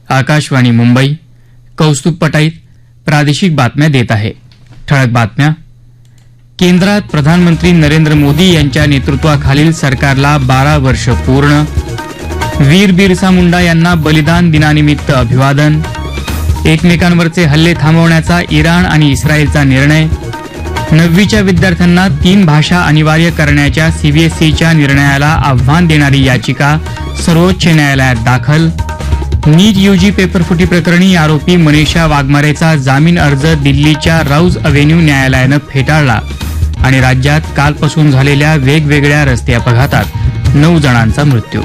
आकाशवाणी मुंबई. कौस्तुभ पटाईत प्रादेशिक बातम्या देत आहे. ठळक बातम्या. केंद्रात प्रधानमंत्री नरेंद्र मोदी यांच्या नेतृत्वाखालील सरकारला 12 वर्ष पूर्ण. वीर बिरसा मुंडा यांना बलिदान दिनानिमित्त अभिवादन. एकमेकांवरचे हल्ले थांबवण्याचा इराण आणि इस्रायलचा निर्णय. 9वीच्या विद्यार्थ्यांना 3 भाषा अनिवार्य करण्याच्या सीबीएसईच्या निर्णयाला आव्हान देणारी याचिका सर्वोच्च न्यायालयात दाखल. नीट यूजी पेपरफुटी प्रकरणी आरोपी मनीषा वाघमारेचा जामीन अर्ज दिल्लीच्या राऊज अव्हेन्यू न्यायालयानं फेटाळला. आणि राज्यात कालपासून झालेल्या वेगवेगळ्या रस्ते अपघातात 9 जणांचा मृत्यू.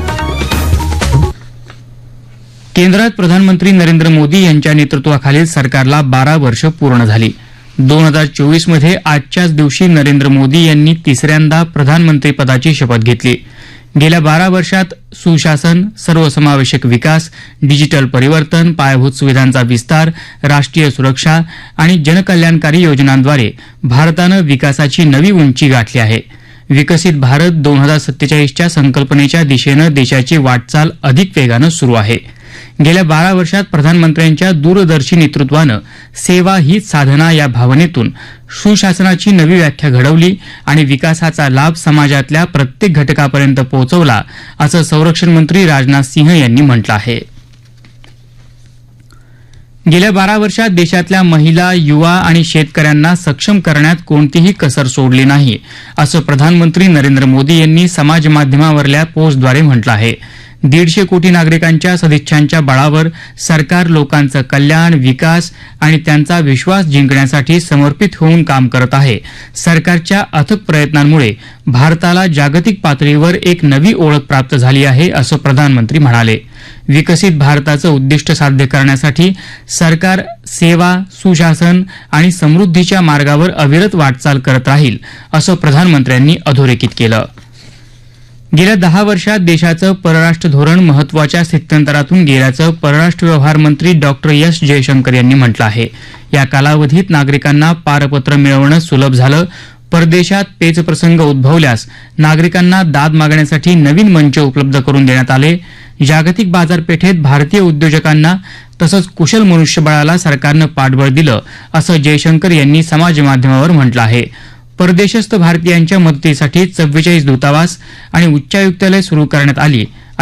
केंद्रात प्रधानमंत्री नरेंद्र मोदी यांच्या नेतृत्वाखालील सरकारला 12 वर्ष पूर्ण झाली. 2024 मध्ये आजच्याच दिवशी नरेंद्र मोदी यांनी तिसऱ्यांदा प्रधानमंत्रीपदाची शपथ घेतली. गेल्या 12 वर्षात सुशासन, सर्वसमावेशक विकास, डिजिटल परिवर्तन, पायाभूत सुविधांचा विस्तार, राष्ट्रीय सुरक्षा आणि जनकल्याणकारी योजनांद्वारे भारतानं विकासाची नवी उंची गाठली आहे. विकसित भारत 2047च्या संकल्पनेच्या दिशेनं देशाची वाटचाल अधिक वेगानं सुरू आहे. गेल्या 12 वर्षात प्रधानमंत्र्यांच्या दूरदर्शी नेतृत्वानं सेवा हीच साधना या भावनेतून सुशासनाची नवी व्याख्या घडवली आणि विकासाचा लाभ समाजातल्या प्रत्येक घटकापर्यंत पोहोचवला, असं संरक्षण मंत्री राजनाथ सिंह यांनी म्हटलं आहे. गेल्या 12 वर्षात देशातल्या महिला, युवा आणि शेतकऱ्यांना सक्षम करण्यात कोणतीही कसर सोडली नाही, असं प्रधानमंत्री नरेंद्र मोदी यांनी समाजमाध्यमावरल्या पोस्टद्वारे म्हटलं आहे. 150 कोटी नागरिकांच्या सदिच्छांच्या बळावर सरकार लोकांचं कल्याण, विकास आणि त्यांचा विश्वास जिंकण्यासाठी समर्पित होऊन काम करत आहे. सरकारच्या अथक प्रयत्नांमुळे भारताला जागतिक पातळीवर एक नवी ओळख प्राप्त झाली आहे, असं प्रधानमंत्री म्हणाले. विकसित भारताचं उद्दिष्ट साध्य करण्यासाठी सरकार सेवा, सुशासन आणि समृद्धीच्या मार्गावर अविरत वाटचाल करत राहील, असं प्रधानमंत्र्यांनी अधोरेखित केलं. गेल्या 10 वर्षात देशाचं परराष्ट्र धोरण महत्वाच्या स्थित्यंतरातून गेल्याचं परराष्ट्र व्यवहार मंत्री डॉक्टर एस जयशंकर यांनी म्हटलं आहे. या कालावधीत नागरिकांना पारपत्र मिळवणं सुलभ झालं. परदेशात पेचप्रसंग उद्भवल्यास नागरिकांना दाद मागण्यासाठी नवीन मंच उपलब्ध करून देण्यात आले. जागतिक बाजारपेठेत भारतीय उद्योजकांना तसंच कुशल मनुष्यबळाला सरकारनं पाठबळ दिलं, असं जयशंकर यांनी समाजमाध्यमावर म्हटलं आहे. परदेशस्थ भारतीयांच्या मदतीसाठी 44 दूतावास आणि उच्चायुक्तालय सुरू करण्यात आली